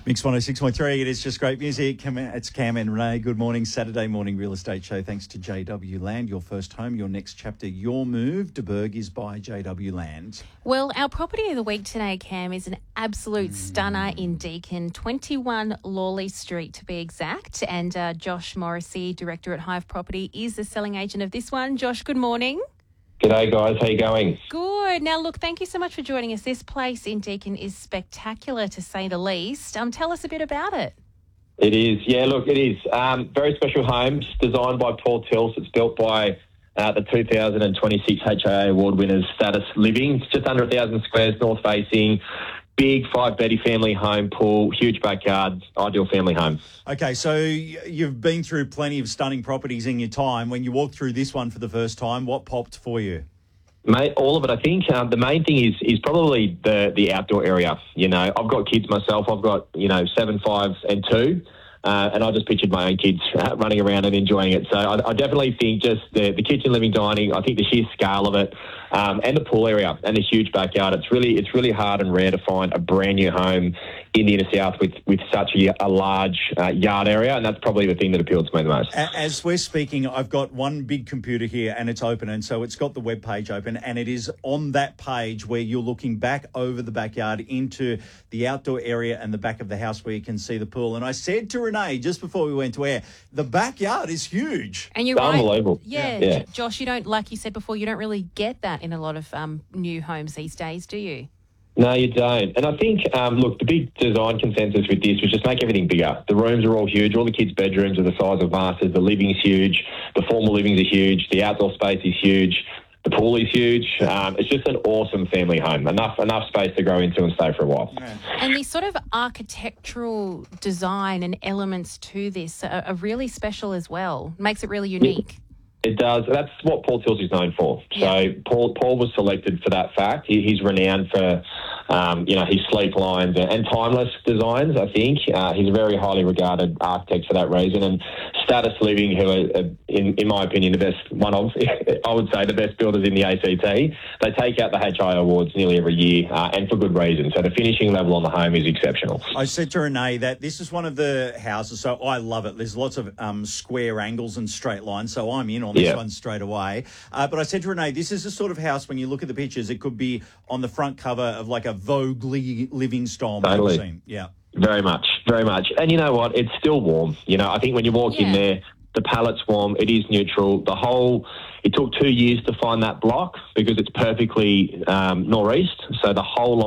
Mix 106.3, it is just great music. It's Cam and Renee. Good morning, Saturday morning real estate show. Thanks to JW Land, your first home, your next chapter, your move. De Burg is by JW Land. Well, our property of the week today, Cam, is an absolute stunner in Deakin, 21 Lawley Street to be exact. And Josh Morrissey, Director at Hive Property, is the selling agent of this one. Josh, good morning. G'day guys, how you going? Good. Now, look, thank you so much for joining us. This place in Deakin is spectacular, to say the least. Tell us a bit about it. It is, yeah, look, it is. Very special homes, designed by Paul Tills. It's built by the 2026 HIA Award winners, Status Living. It's just under 1,000 squares, north facing, big 5-beddy family home, pool, huge backyard, ideal family home. Okay, so you've been through plenty of stunning properties in your time. When you walked through this one for the first time, what popped for you? Mate, all of it. I think the main thing is probably the outdoor area. You know, I've got kids myself. I've got, 7, 5 and 2. And I just pictured my own kids running around and enjoying it. So I definitely think just the kitchen, living, dining, I think the sheer scale of it, and the pool area and the huge backyard. It's really hard and rare to find a brand new home in the inner south with such a large yard area, and that's probably the thing that appeals to me the most. As we're speaking, I've got one big computer here and it's open, and so it's got the web page open, and it is on that page where you're looking back over the backyard into the outdoor area and the back of the house where you can see the pool. And I said to Renee just before we went to air, the backyard is huge. And you're right. Unbelievable. Yeah. Josh, you don't, like you said before, you don't really get that in a lot of new homes these days, do you? No, you don't. And I think, look, the big design consensus with this was just make everything bigger. The rooms are all huge. All the kids' bedrooms are the size of masters. The living's huge. The formal livings are huge. The outdoor space is huge. The pool is huge. It's just an awesome family home. Enough space to grow into and stay for a while. Yeah. And the sort of architectural design and elements to this are really special as well. Makes it really unique. It does. That's what Paul Tills is known for. Yeah. So Paul was selected for that fact. He's renowned for, his sleek lines and timeless designs, I think. He's a very highly regarded architect for that reason. And Status Living, who are, in my opinion, the best, I would say, the best builders in the ACT, they take out the HIA Awards nearly every year, and for good reason. So the finishing level on the home is exceptional. I said to Renee that this is one of the houses, so I love it. There's lots of square angles and straight lines, so I'm in on this one straight away. But I said to Renee, this is the sort of house, when you look at the pictures, it could be on the front cover of like a Vogue living style magazine. Yeah. Very much. And you know what? It's still warm. I think when you walk in there, the palette's warm. It is neutral. It took 2 years to find that block because it's perfectly northeast. So the whole